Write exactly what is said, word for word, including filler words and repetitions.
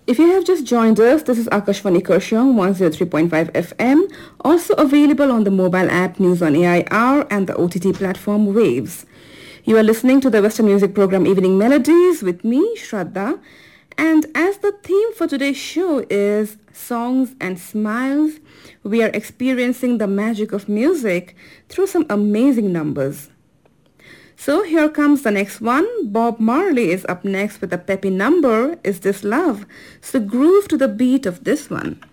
If you have just joined us, this is Akashvani Kurshong, one oh three point five F M, also available on the mobile app News on A I R and the O T T platform Waves. You are listening to the Western Music Program Evening Melodies with me, Shraddha. And as the theme for today's show is Songs and Smiles, we are experiencing the magic of music through some amazing numbers. So here comes the next one. Bob Marley is up next with a peppy number, Is This Love? So groove to the beat of this one.